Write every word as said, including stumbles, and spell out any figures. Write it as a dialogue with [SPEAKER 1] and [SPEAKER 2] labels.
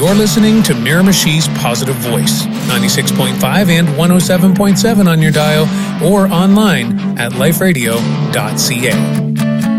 [SPEAKER 1] You're listening to Miramichi's Positive Voice, ninety-six point five and one oh seven point seven on your dial, or online at life radio dot c a.